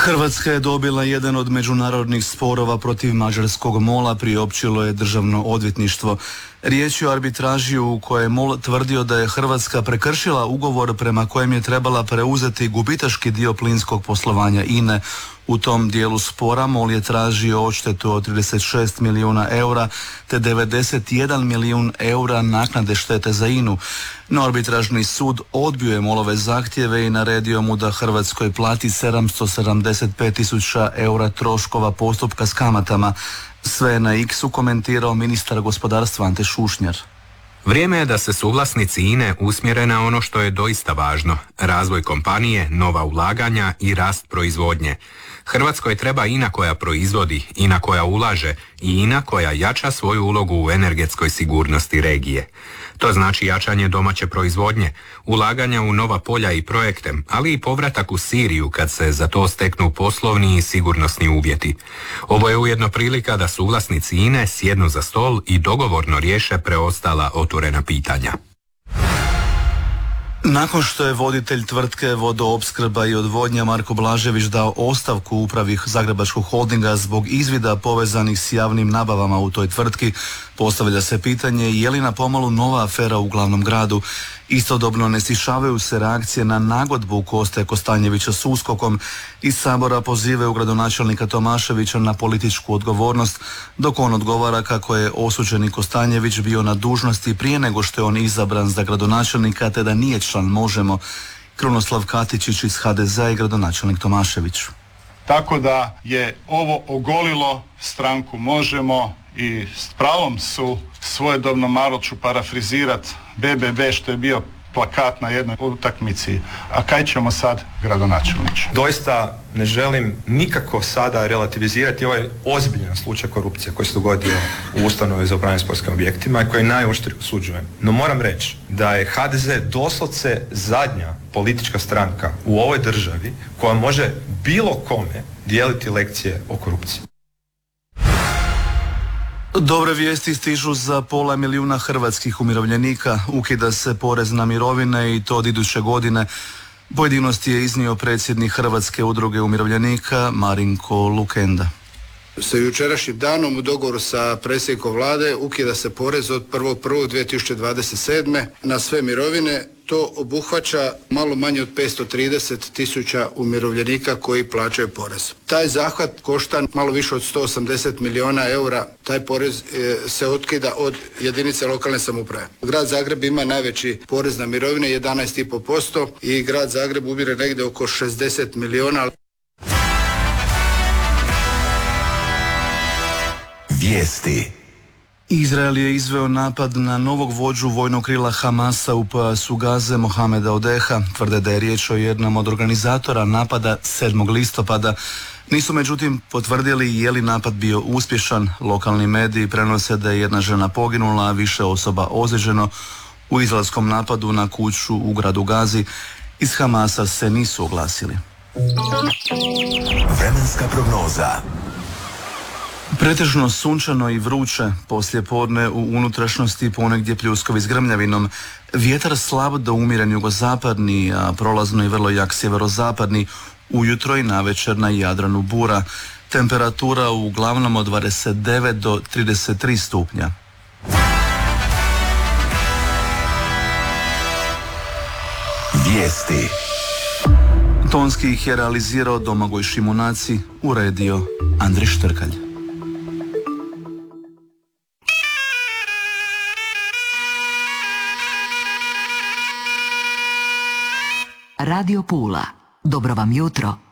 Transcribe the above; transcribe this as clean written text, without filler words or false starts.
Hrvatska je dobila jedan od međunarodnih sporova protiv mađarskog MOL-a, priopćilo je Državno odvjetništvo. Riječ je o arbitraži u kojoj je MOL tvrdio da je Hrvatska prekršila ugovor prema kojem je trebala preuzeti gubitaški dio plinskog poslovanja INA-e. U tom dijelu spora MOL je tražio odštetu od 36 milijuna eura te 91 milijun eura naknade štete za INA-u. No arbitražni sud odbio je MOL-ove zahtjeve i naredio mu da Hrvatskoj plati 775 tisuća eura troškova postupka s kamatama. Sve je na X-u komentirao ministar gospodarstva Ante Šušnjar. Vrijeme je da se suvlasnici INA-e usmjere na ono što je doista važno, razvoj kompanije, nova ulaganja i rast proizvodnje. Hrvatskoj treba INA koja proizvodi, INA koja ulaže i INA koja jača svoju ulogu u energetskoj sigurnosti regije. To znači jačanje domaće proizvodnje, ulaganja u nova polja i projekte, ali i povratak u Siriju kad se za to steknu poslovni i sigurnosni uvjeti. Ovo je ujedno prilika da suvlasnici INA-e sjednu za stol i dogovorno riješe preostala otvorena pitanja. Nakon što je voditelj tvrtke Vodoopskrba i odvodnja Marko Blažević dao ostavku upravi Zagrebačkog holdinga zbog izvida povezanih s javnim nabavama u toj tvrtki, postavlja se pitanje je li na pomalu nova afera u glavnom gradu. Istodobno ne stišavaju se reakcije na nagodbu Koste Kostanjevića s USKOK-om. Iz Sabora pozivaju gradonačelnika Tomaševića na političku odgovornost, dok on odgovara kako je osuđeni Kostanjević bio na dužnosti prije nego što je on izabran za gradonačelnika te da nije član Možemo. Krunoslav Katičić iz HDZ-a i gradonačelnik Tomašević. Tako da je ovo ogolilo stranku Možemo i s pravom su svojedobno, malo ću parafrizirat, BBB što je bio plakat na jednoj utakmici, a kaj ćemo sad, gradonačelniče? Doista ne želim nikako sada relativizirati ovaj ozbiljan slučaj korupcije koji se dogodio u ustanovi za upravljanje sportskim objektima i koji najoštrije osuđujem. No moram reći da je HDZ doslovce zadnja politička stranka u ovoj državi koja može bilo kome dijeliti lekcije o korupciji. Dobre vijesti stižu za 500 milijuna hrvatskih umirovljenika. Ukida se porez na mirovine i to od iduće godine. Pojedinosti je iznio predsjednik Hrvatske udruge umirovljenika Marinko Lukenda. Sa jučerašnjim danom u dogovoru sa predsjednikom vlade ukida se porez od 1.1.2027. na sve mirovine. To obuhvaća malo manje od 530 tisuća umirovljenika koji plaćaju porez. Taj zahvat košta malo više od 180 milijuna eura. Taj porez se otkida od jedinice lokalne samouprave. Grad Zagreb ima najveći porez na mirovine, 11,5%, i grad Zagreb ubire negdje oko 60 milijuna. Vijesti. Izrael je izveo napad na novog vođu vojnog krila Hamasa u pojasu Gaze, Mohameda Odeha. Tvrde da je riječ o jednom od organizatora napada 7. listopada. Nisu međutim potvrdili je li napad bio uspješan. Lokalni mediji prenose da je jedna žena poginula, a više osoba ozlijeđeno u izraelskom napadu na kuću u gradu Gazi. Iz Hamasa se nisu oglasili. Vremenska prognoza. Pretežno sunčano i vruće, poslijepodne u unutrašnjosti ponegdje pljuskovi s grmljavinom. Vjetar slab do umjeren jugozapadni, a prolazno i vrlo jak sjeverozapadni. Ujutro i navečer na Jadranu bura. Temperatura uglavnom od 29 do 33 stupnja. Vijesti. Tonski ih je realizirao Domagoj Šimunaci, uredio Andri Štrkalj. Radio Pula. Dobro vam jutro.